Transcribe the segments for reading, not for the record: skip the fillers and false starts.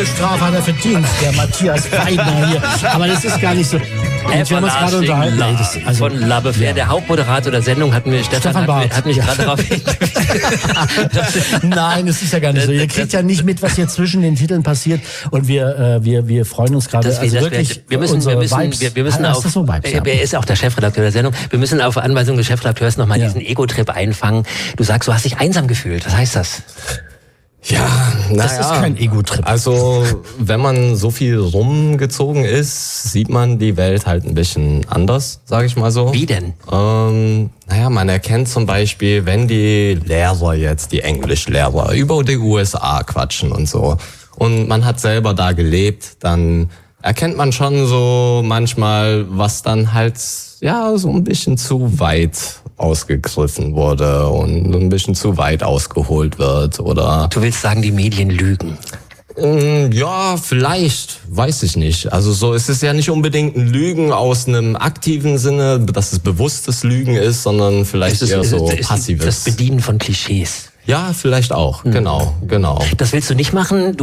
Prügelstrafe hat er verdient, der Matthias Weidner hier. Aber das ist gar nicht so. Wir haben uns gerade unterhalten. Von Labefair, der Hauptmoderator der Sendung, hat mich gerade darauf Nein, es ist ja gar nicht so. Ihr kriegt ja nicht mit, was hier zwischen den Titeln passiert. Und wir freuen uns gerade. Wir müssen er ist auch der Chefredakteur der Sendung. Wir müssen auf Anweisung des Chefredakteurs nochmal diesen Ego-Trip einfangen. Du sagst, du hast dich einsam gefühlt. Was heißt das? Ja, das ist kein Ego-Trip. Also, wenn man so viel rumgezogen ist, sieht man die Welt halt ein bisschen anders, sage ich mal so. Wie denn? Man erkennt zum Beispiel, wenn die Lehrer jetzt, die Englischlehrer, über die USA quatschen und so, und man hat selber da gelebt, dann erkennt man schon so manchmal, was dann halt, so ein bisschen zu weit ausgegriffen wurde und ein bisschen zu weit ausgeholt wird, oder? Du willst sagen, die Medien lügen? Ja, vielleicht, weiß ich nicht. Also so, es ist ja nicht unbedingt ein Lügen aus einem aktiven Sinne, dass es bewusstes Lügen ist, sondern vielleicht eher so passives. Das Bedienen von Klischees. Ja, vielleicht auch, genau. Das willst du nicht machen,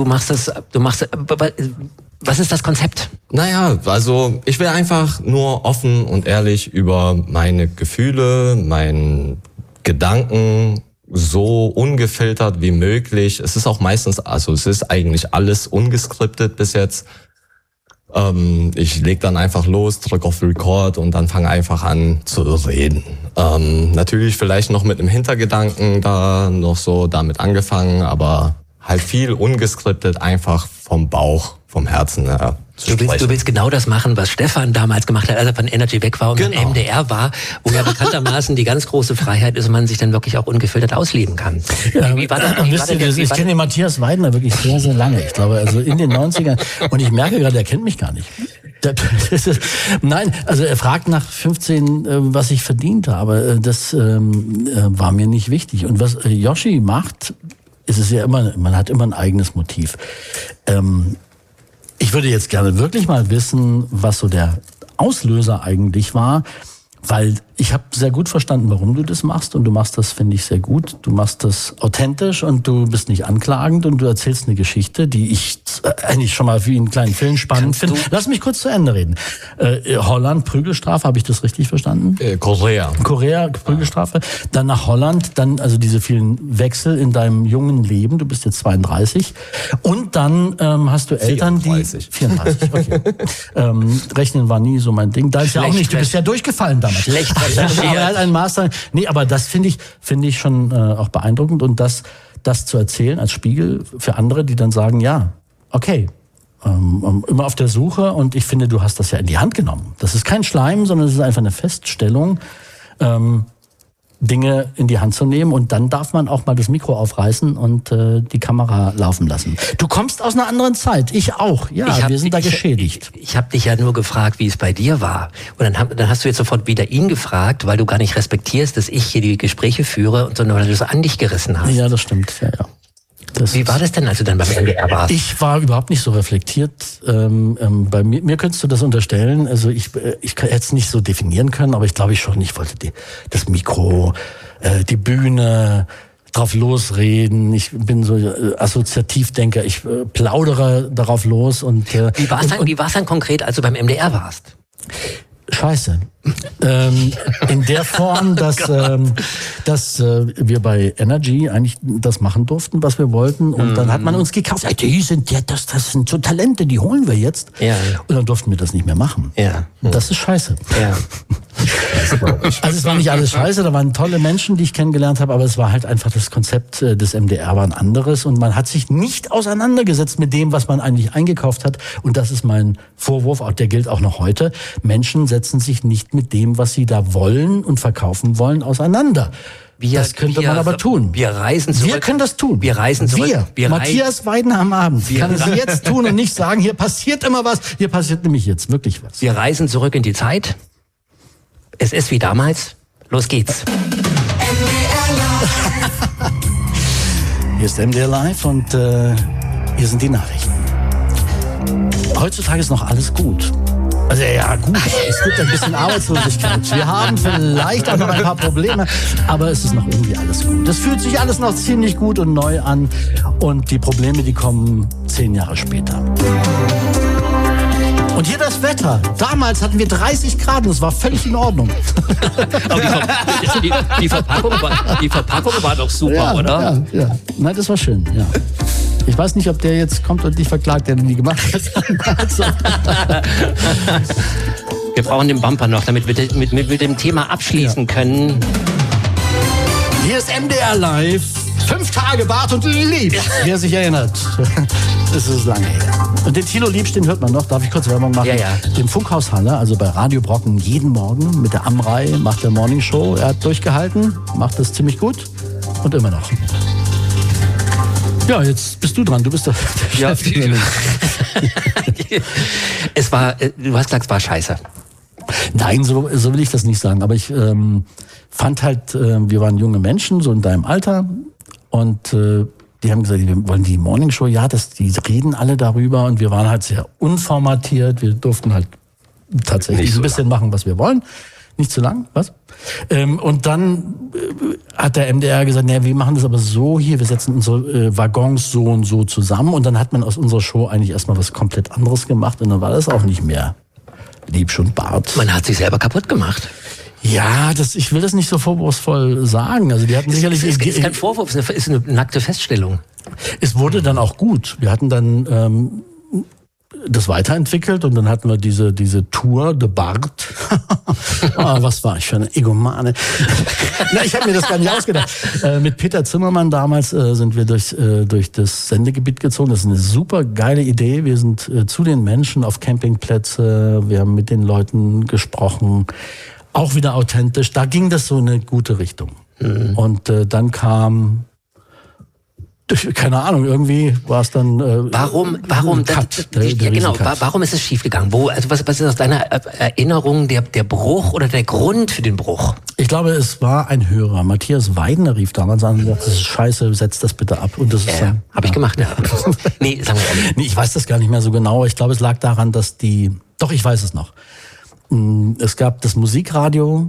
was ist das Konzept? Also ich will einfach nur offen und ehrlich über meine Gefühle, meinen Gedanken so ungefiltert wie möglich. Es ist auch meistens, es ist eigentlich alles ungeskriptet bis jetzt. Ich leg dann einfach los, drück auf Record und dann fange einfach an zu reden. Natürlich vielleicht noch mit einem Hintergedanken da noch so damit angefangen, aber halt viel ungeskriptet, einfach vom Bauch, vom Herzen her. Du willst genau das machen, was Stefan damals gemacht hat, als er von Energy weg war und beim MDR war, wo ja bekanntermaßen die ganz große Freiheit ist und man sich dann wirklich auch ungefiltert ausleben kann. Ich kenne den Matthias Weidner wirklich sehr, sehr lange. Ich glaube, also in den 90ern. Und ich merke gerade, er kennt mich gar nicht. Nein, also er fragt nach 15, was ich verdient habe. Das war mir nicht wichtig. Und was Yoshi macht, ist es ja immer, man hat immer ein eigenes Motiv. Ich würde jetzt gerne wirklich mal wissen, was so der Auslöser eigentlich war, weil ich habe sehr gut verstanden, warum du das machst, und du machst das, finde ich, sehr gut. Du machst das authentisch und du bist nicht anklagend und du erzählst eine Geschichte, die ich eigentlich schon mal wie einen kleinen Film spannend finde. Lass mich kurz zu Ende reden. Holland, Prügelstrafe, habe ich das richtig verstanden? Korea, Prügelstrafe. Dann nach Holland, dann also diese vielen Wechsel in deinem jungen Leben. Du bist jetzt 32. Und dann hast du Eltern, 34. 34, okay. Rechnen war nie so mein Ding. Da ist ja auch nicht, du bist ja durchgefallen damals. Schlecht aber er hat einen Master. Nee, aber das finde ich schon auch beeindruckend, und das zu erzählen als Spiegel für andere, die dann sagen, ja, okay, immer auf der Suche, und ich finde, du hast das ja in die Hand genommen. Das ist kein Schleim, sondern es ist einfach eine Feststellung, Dinge in die Hand zu nehmen, und dann darf man auch mal das Mikro aufreißen und die Kamera laufen lassen. Du kommst aus einer anderen Zeit, ich auch. Ja, wir sind da geschädigt. Ich habe dich ja nur gefragt, wie es bei dir war. Und dann hast du jetzt sofort wieder ihn gefragt, weil du gar nicht respektierst, dass ich hier die Gespräche führe, sondern weil du es an dich gerissen hast. Ja, das stimmt, ja. Wie war das denn, als du dann beim NDR warst? Ich war überhaupt nicht so reflektiert. Bei mir könntest du das unterstellen. Also ich hätte es nicht so definieren können, aber ich glaube schon, ich wollte das Mikro, die Bühne, drauf losreden. Ich bin so Assoziativdenker. Ich plaudere darauf los. Und wie war's dann konkret, als du beim MDR warst? Scheiße. In der Form, dass wir bei Energy eigentlich das machen durften, was wir wollten. Und dann hat man uns gekauft. Das sind so Talente, die holen wir jetzt. Ja. Und dann durften wir das nicht mehr machen. Ja. Das ist scheiße. Ja. Also es war nicht alles scheiße, da waren tolle Menschen, die ich kennengelernt habe, aber es war halt einfach, das Konzept des MDR war ein anderes, und man hat sich nicht auseinandergesetzt mit dem, was man eigentlich eingekauft hat. Und das ist mein Vorwurf, der gilt auch noch heute. Menschen setzen sich nicht mit dem, was sie da wollen und verkaufen wollen, auseinander. Das könnte man aber tun. Wir reisen zurück. Wir können das tun. Wir reisen zurück. Matthias Weidner am Abend. Kann es jetzt tun und nicht sagen, hier passiert immer was. Hier passiert nämlich jetzt wirklich was. Wir reisen zurück in die Zeit. Es ist wie damals. Los geht's. Hier ist MDR Live und hier sind die Nachrichten. Heutzutage ist noch alles gut. Also ja gut, es gibt ein bisschen Arbeitslosigkeit. Wir haben vielleicht auch noch ein paar Probleme, aber es ist noch irgendwie alles gut. Es fühlt sich alles noch ziemlich gut und neu an und die Probleme, die kommen 10 Jahre später. Und hier das Wetter. Damals hatten wir 30 Grad und es war völlig in Ordnung. Aber die Verpackung war doch super, ja, oder? Ja. Nein, das war schön, ja. Ich weiß nicht, ob der jetzt kommt und dich verklagt, der den nie gemacht hat. Wir brauchen den Bumper noch, damit wir mit dem Thema abschließen können. Hier ist MDR Live. 5 Tage Bart und Liebsch, wer sich erinnert. Das ist lange her. Und den Thilo Liebsch, den hört man noch. Darf ich kurz Werbung machen? Ja. Im Funkhaus Halle, also bei Radio Brocken, jeden Morgen mit der Amrei macht der Morning Show. Er hat durchgehalten, macht das ziemlich gut und immer noch. Ja, jetzt bist du dran. Du bist der Chef. Du hast gesagt, es war scheiße. Nein, so will ich das nicht sagen. Aber ich fand halt, wir waren junge Menschen, so in deinem Alter. Und die haben gesagt, wir wollen die Morning Show. Ja, die reden alle darüber. Und wir waren halt sehr unformatiert. Wir durften halt tatsächlich ein bisschen machen, was wir wollen. Nicht zu lang, was? Und dann hat der MDR gesagt, naja, wir machen das aber so hier, wir setzen unsere Waggons so und so zusammen. Und dann hat man aus unserer Show eigentlich erstmal was komplett anderes gemacht. Und dann war das auch nicht mehr Liebsch und Bart. Man hat sich selber kaputt gemacht. Ja, ich will das nicht so vorwurfsvoll sagen. Also die hatten sicherlich... Es ist kein Vorwurf, es ist eine nackte Feststellung. Es wurde dann auch gut. Wir hatten dann das weiterentwickelt und dann hatten wir diese Tour de Bart. Was war ich für eine Egomane? Na, ich habe mir das gar nicht ausgedacht. Mit Peter Zimmermann damals sind wir durch das Sendegebiet gezogen. Das ist eine super geile Idee. Wir sind zu den Menschen auf Campingplätze. Wir haben mit den Leuten gesprochen. Auch wieder authentisch. Da ging das so in eine gute Richtung. Mhm. Und dann kam... Keine Ahnung, irgendwie war es dann... Warum ist es schiefgegangen? Was ist aus deiner Erinnerung der Bruch oder der Grund für den Bruch? Ich glaube, es war ein Hörer. Matthias Weidner rief damals an und sagte, das ist scheiße, setz das bitte ab. Und das ist dann... Hab ich gemacht, ja. Nee, sagen wir ehrlich. Nee, ich weiß das gar nicht mehr so genau. Ich glaube, es lag daran, dass Doch, ich weiß es noch. Es gab das Musikradio,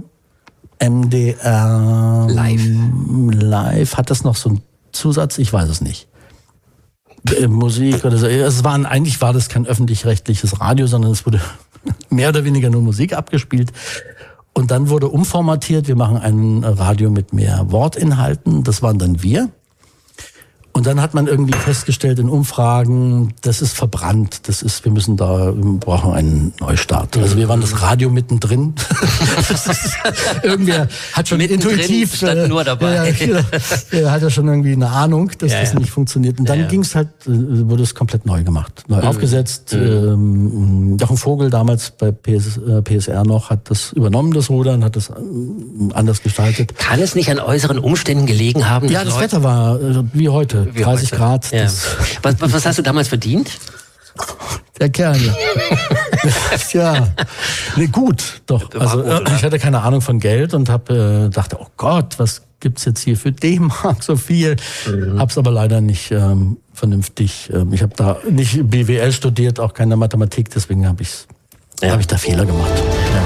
MDR... Live. Hat das noch so ein Zusatz? Ich weiß es nicht. Musik oder so. Eigentlich war das kein öffentlich-rechtliches Radio, sondern es wurde mehr oder weniger nur Musik abgespielt. Und dann wurde umformatiert. Wir machen ein Radio mit mehr Wortinhalten. Das waren dann wir. Und dann hat man irgendwie festgestellt in Umfragen, das ist verbrannt. Wir brauchen einen Neustart. Also wir waren das Radio mittendrin. Irgendwie hat schon intuitiv nur dabei. Hat ja schon irgendwie eine Ahnung, dass das nicht funktioniert. Und dann wurde es komplett neu gemacht, neu aufgesetzt. Jochen Vogel damals bei PSR noch hat das übernommen, das Rudern, hat das anders gestaltet. Kann es nicht an äußeren Umständen gelegen haben? Ja, das Wetter war wie heute. 30 Grad. Ja. Was hast du damals verdient? Der Kerl. Ja, nee, gut, doch. Also ich hatte keine Ahnung von Geld und dachte, oh Gott, was gibt's jetzt hier für D-Mark so viel? Hab's aber leider nicht vernünftig. Ich habe da nicht BWL studiert, auch keine Mathematik, deswegen habe ich da Fehler gemacht. Ja.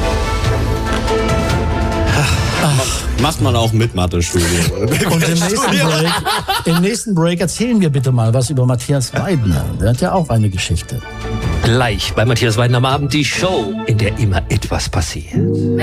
Macht man auch mit Mathe-Studium. Und im nächsten Break erzählen wir bitte mal was über Matthias Weidner. Der hat ja auch eine Geschichte. Gleich bei Matthias Weidner am Abend die Show, in der immer etwas passiert.